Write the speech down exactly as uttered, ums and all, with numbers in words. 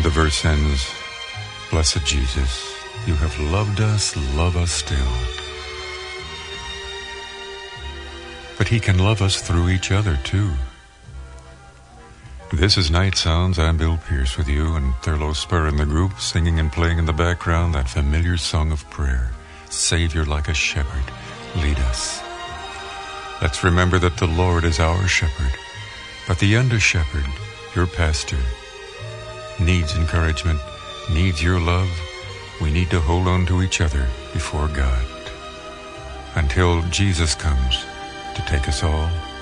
the verse ends, "Blessed Jesus, you have loved us, love us still." But he can love us through each other too. This is Night Sounds. I'm Bill Pierce with you and Thurlow Spur in the group, singing and playing in the background that familiar song of prayer, "Savior, like a shepherd, lead us." Let's remember that the Lord is our shepherd, but the under-shepherd, your pastor, needs encouragement, needs your love. We need to hold on to each other before God until Jesus comes to take us all